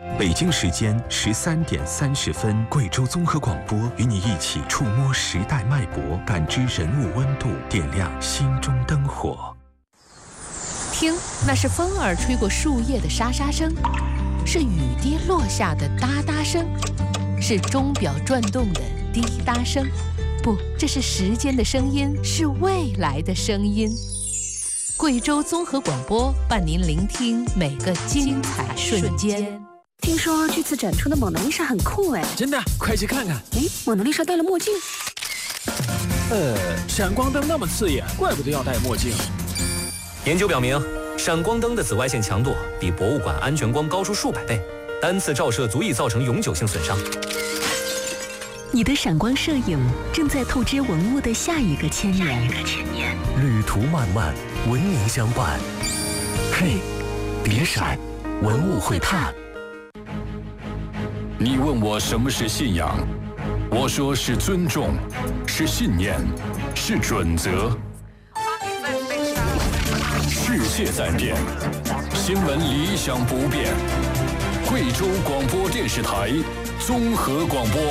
北京时间13:30，贵州综合广播与你一起触摸时代脉搏，感知人物温度，点亮心中灯火。 听，那是风儿吹过树叶的沙沙声，是雨滴落下的哒哒声，是钟表转动的滴答声。不，这是时间的声音，是未来的声音。贵州综合广播伴您聆听每个精彩瞬间。 听说这次展出的蒙娜丽莎很酷哎！ 真的，快去看看。 哎，蒙娜丽莎戴了墨镜。 闪光灯那么刺眼，怪不得要戴墨镜。 研究表明，闪光灯的紫外线强度比博物馆安全光高出数百倍，单次照射足以造成永久性损伤。 你的闪光摄影正在透支文物的下一个千年。 旅途漫漫，文明相伴。嘿，别闪，文物会探。 你问我什么是信仰，我说是尊重，是信念，是准则。世界在变，新闻理想不变。贵州广播电视台综合广播。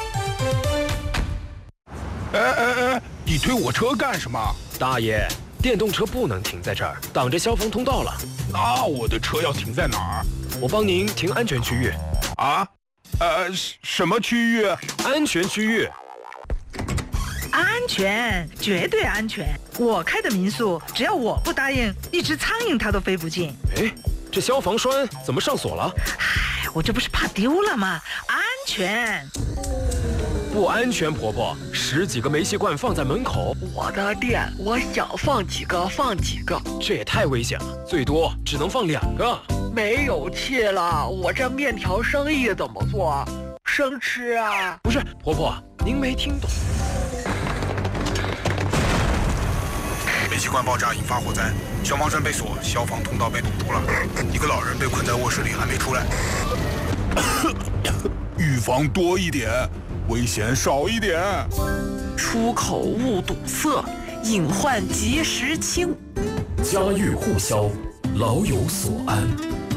你推我车干什么？ 大爷，电动车不能停在这儿，挡着消防通道了。 那我的车要停在哪儿？ 我帮您停安全区域。 啊？什么区域？ 安全区域。 安全，绝对安全。我开的民宿，只要我不答应，一只苍蝇它都飞不进。 哎，这消防栓怎么上锁了？ 唉，我这不是怕丢了吗？安全。 不安全，婆婆，10几个煤气罐放在门口。 我的店，我想放几个放几个。 这也太危险了，最多只能放2个。 没有气了，我这面条生意怎么做？生吃啊？ 不是，婆婆，您没听懂。 煤气罐爆炸引发火灾，消防栓被锁，消防通道被堵住了，一个老人被困在卧室里还没出来。预防多一点，危险少一点。 出口勿堵塞，隐患及时清。 家喻户晓，老有所安。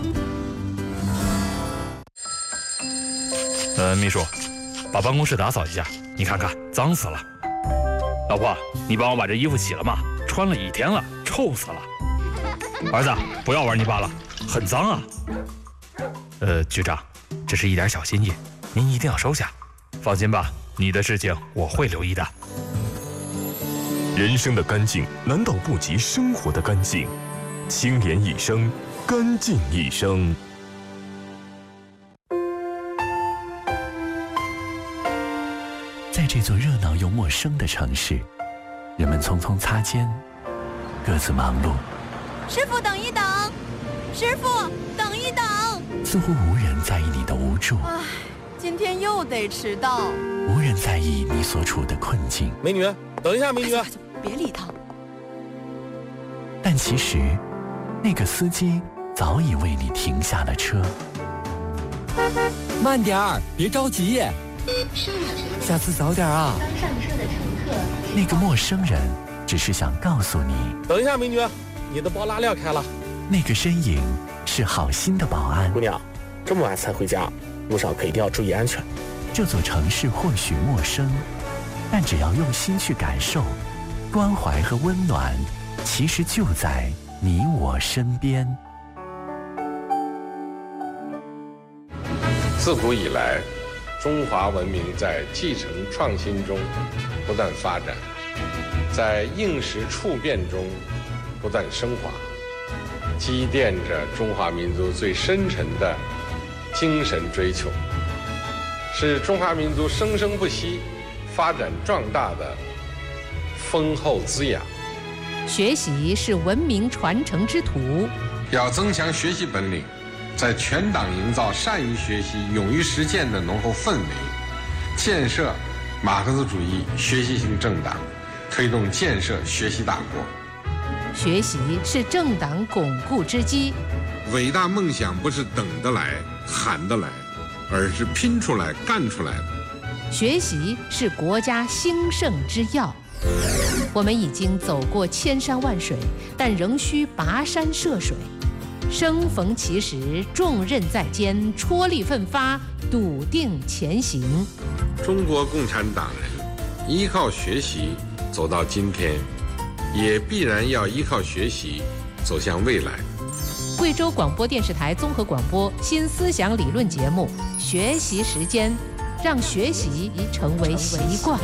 秘书，把办公室打扫一下，你看看脏死了。老婆，你帮我把这衣服洗了吗？穿了1天了，臭死了。儿子，不要玩泥巴了，很脏啊。局长，这是一点小心意，您一定要收下。放心吧，你的事情我会留意的。 人生的干净难道不及生活的干净？清廉一生，干净一生。 在这座热闹又陌生的城市，人们匆匆擦肩，各自忙碌。 师傅，等一等！师傅，等一等！ 似乎无人在意你的无助。 唉，今天又得迟到。 无人在意你所处的困境。 美女，等一下，美女。 别理他。 但其实，那个司机早已为你停下了车。 慢点儿，别着急。下次早点啊。 刚上车的乘客。 那个陌生人只是想告诉你。 等一下，美女，你的包拉链开了。 那个身影是好心的保安。 姑娘，这么晚才回家，路上可一定要注意安全。 这座城市或许陌生，但只要用心去感受，关怀和温暖其实就在你我身边。 自古以来，中华文明在继承创新中不断发展，在应时处变中不断升华，积淀着中华民族最深沉的精神追求，是中华民族生生不息、发展壮大的丰厚滋养。 学习是文明传承之途， 要增强学习本领，在全党营造善于学习、勇于实践的浓厚氛围，建设马克思主义学习型政党，推动建设学习大国。 学习是政党巩固之基。 伟大梦想不是等得来、喊得来，而是拼出来、干出来的。 学习是国家兴盛之要。我们已经走过千山万水，但仍需跋山涉水。 生逢其时，重任在肩，踔厉奋发，笃定前行。 中国共产党人依靠学习走到今天，也必然要依靠学习走向未来。 贵州广播电视台综合广播新思想理论节目《学习时间》，让学习成为习惯。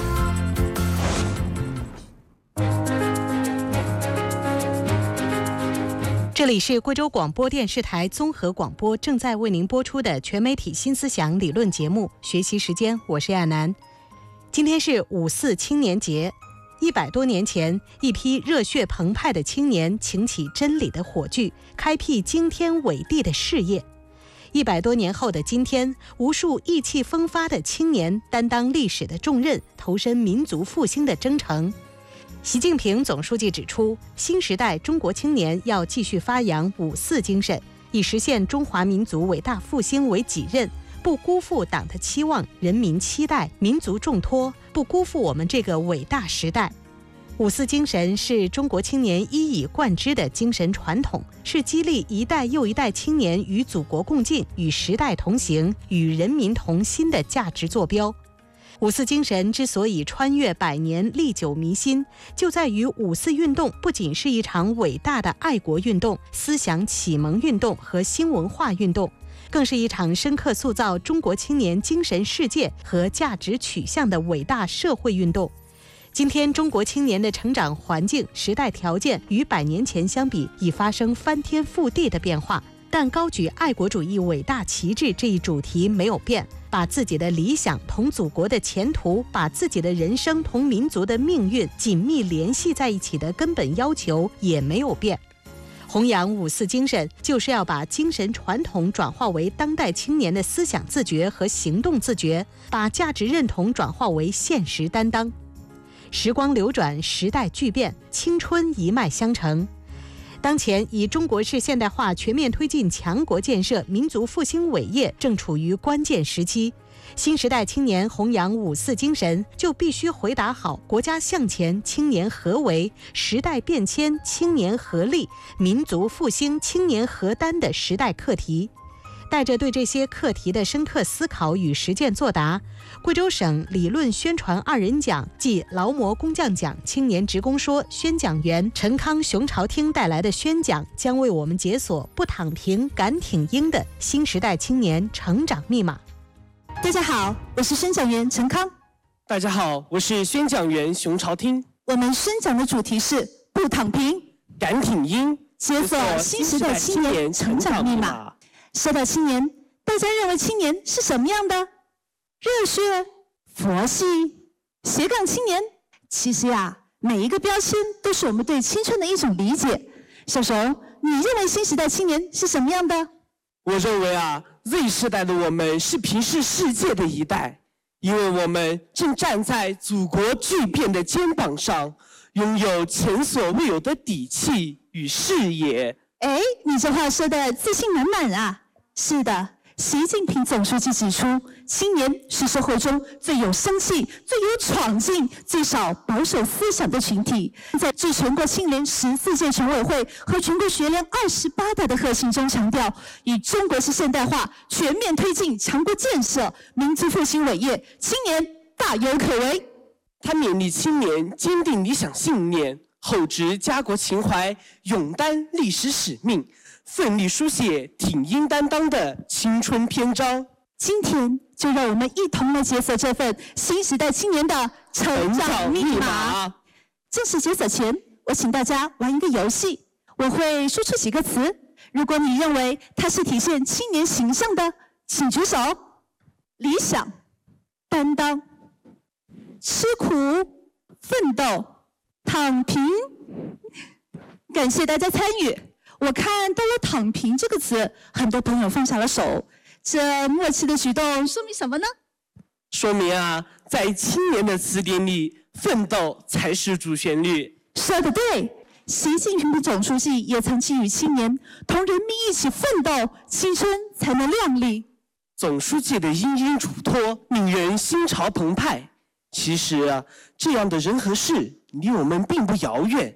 这里是贵州广播电视台综合广播正在为您播出的全媒体新思想理论节目《学习时间》，我是亚楠。今天是5·4青年节，100多年前，一批热血澎湃的青年擎起真理的火炬，开辟惊天伟地的事业。100多年后的今天，无数意气风发的青年担当历史的重任，投身民族复兴的征程。习近平总书记指出，新时代中国青年要继续发扬5·4精神，以实现中华民族伟大复兴为己任，不辜负党的期望、人民期待、民族重托，不辜负我们这个伟大时代。5·4精神是中国青年一以贯之的精神传统，是激励一代又一代青年与祖国共进、与时代同行、与人民同心的价值坐标。5·4精神之所以穿越100年历久弥新，就在于5·4运动不仅是一场伟大的爱国运动、思想启蒙运动和新文化运动，更是一场深刻塑造中国青年精神世界和价值取向的伟大社会运动。今天中国青年的成长环境、时代条件与100年前相比，已发生翻天覆地的变化，但高举爱国主义伟大旗帜这一主题没有变，把自己的理想同祖国的前途，把自己的人生同民族的命运紧密联系在一起的根本要求也没有变。弘扬5·4精神，就是要把精神传统转化为当代青年的思想自觉和行动自觉，把价值认同转化为现实担当。时光流转，时代巨变，青春一脉相承。当前，以中国式现代化全面推进强国建设、民族复兴伟业正处于关键时期。新时代青年弘扬5·4精神，就必须回答好国家向前青年何为、时代变迁青年何力、民族复兴青年何担的时代课题。带着对这些课题的深刻思考与实践作答，贵州省理论宣传2人奖暨劳模工匠奖青年职工说宣讲员陈康、熊朝听带来的宣讲，将为我们解锁不躺平、敢挺英的新时代青年成长密码。 大家好，我是宣讲员陈康。 大家好，我是宣讲员熊朝听。 我们宣讲的主题是不躺平、 敢挺英， 解锁新时代青年成长密码。说到青年，大家认为青年是什么样的？热血、佛系、斜杠青年？其实呀，每一个标签都是我们对青春的一种理解。小熊，你认为新时代青年是什么样的？ 我认为Z 世代的我们是平视世界的一代，因为我们正站在祖国巨变的肩膀上，拥有前所未有的底气与视野。 哎，你这话说的自信满满啊！是的，习近平总书记指出，青年是社会中最有生气、最有闯劲、最少保守思想的群体。在致全国青联14届全委会和全国学联28大的贺信中强调，以中国式现代化全面推进强国建设、民族复兴伟业，青年大有可为。 他勉励青年坚定理想信念，厚植家国情怀，勇担历史使命，奋力书写挺英担当的青春篇章。 今天就让我们一同来解锁这份新时代青年的成长密码。正式解锁前，我请大家玩一个游戏，我会说出几个词，如果你认为它是体现青年形象的，请举手。理想、担当、吃苦、奋斗、躺平。感谢大家参与。我看到了躺平这个词，很多朋友放下了手，这默契的举动说明什么呢？ 说明在青年的词典里，奋斗才是主旋律。 说得对，习近平的总书记也曾寄语青年，同人民一起奋斗，青春才能亮丽。 总书记的殷殷嘱托令人心潮澎湃。其实这样的人和事离我们并不遥远，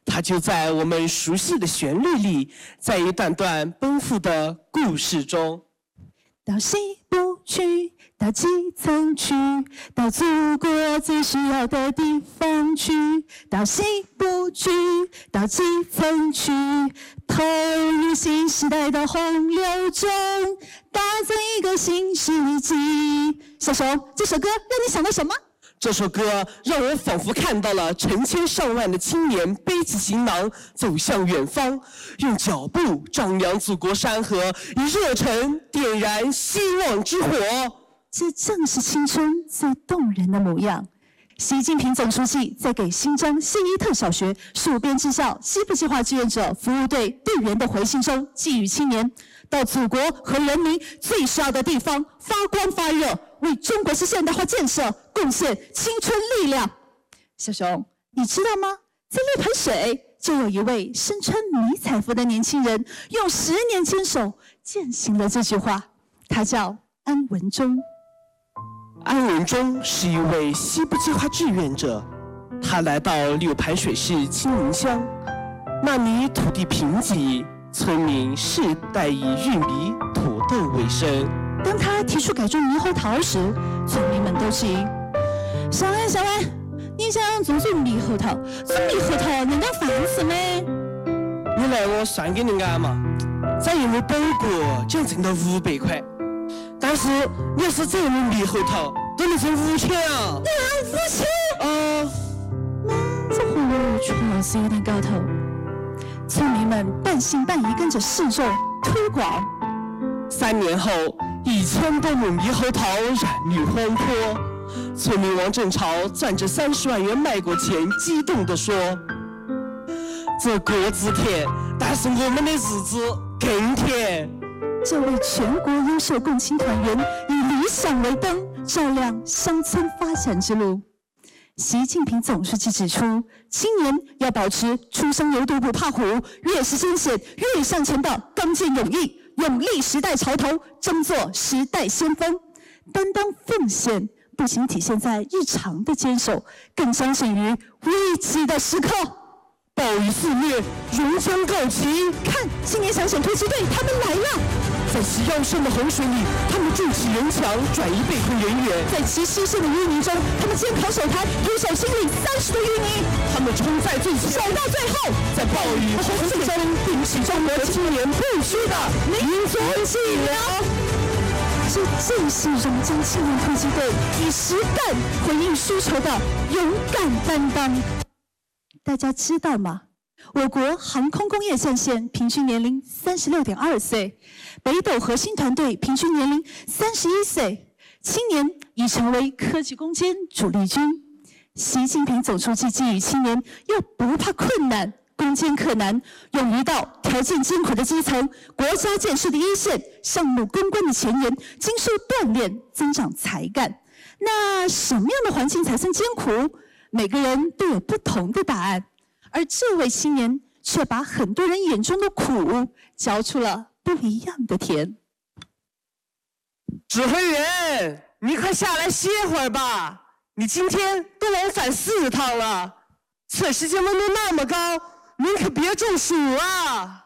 它就在我们熟悉的旋律里，在一段段奔赴的故事中。 到西部去，到基层去，到祖国最需要的地方去，到西部去，到基层去，投入新时代的洪流中，打造一个新世纪。小熊，这首歌让你想到什么？ 这首歌让我仿佛看到了成千上万的青年背起行囊走向远方，用脚步丈量祖国山河，以热忱点燃希望之火。 这正是青春最动人的模样。习近平总书记在给新疆新一特小学戍边支校西部计划志愿者服务队队员的回信中寄语青年，到祖国和人民最需要的地方发光发热，为中国式现代化建设贡献青春力量。小熊，你知道吗？在六盘水就有一位声称迷彩服的年轻人，用10年坚守践行了这句话。他叫安文忠。 安文忠是一位西部计划志愿者，他来到六盘水市青林乡，那里土地贫瘠，村民世代以玉米、土豆为生。 当他提出改种猕猴桃时，村民们都质疑：小安，你想种猕猴桃？种猕猴桃能当饭吃吗？ 你来我算给你安嘛，咱又没保过，就挣到500块。但是你要是这种猕猴桃，都能挣5000啊！5000？ 这货确实有点搞头。村民们半信半疑跟着示众推广。 3年后，1000多亩猕猴桃染绿荒坡。村民王正朝攥着30万元卖过钱，激动地说：“这果子甜，但是我们的日子更甜。” 这位全国优秀共青团员以理想为灯，照亮乡村发展之路。习近平总书记指出，青年要保持初生牛犊不怕虎，越是艰险越向前的刚健勇毅，勇立时代潮头，争做时代先锋，担当奉献不仅体现在日常的坚守，更彰显于危急的时刻。 暴雨肆虐，熔浆告急， 看青年抢险突击队，他们来了！ 在其腰身的洪水里，他们筑起人墙，转移被困人员； 在其失陷的淤泥中，他们肩扛手台，徒手清理30多淤泥。 他们冲在最前， 守到最后， 在暴雨洪水中秉起中国青年不屈的民族脊梁。 这正是榕江青年突击队以实干回应需求的勇敢担当。大家知道吗？我国航空工业战线平均年龄36.2岁，北斗核心团队平均年龄31岁，青年已成为科技攻坚主力军。习近平总书记寄语青年，要不怕困难，攻坚克难，勇于到条件艰苦的基层、国家建设的一线、项目攻关的前沿，经受锻炼，增长才干。那什么样的环境才算艰苦？每个人都有不同的答案，而这位青年却把很多人眼中的苦嚼出了不一样的甜。 指挥员，你快下来歇会儿吧，你今天都往返4趟了，测试间温度那么高，您可别中暑啊！